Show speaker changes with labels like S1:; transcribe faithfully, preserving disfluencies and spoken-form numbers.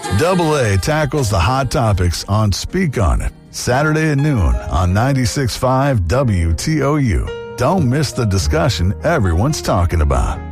S1: Double A tackles the hot topics on Speak On It, Saturday at noon on ninety-six point five W T O U. Don't miss the discussion everyone's talking about.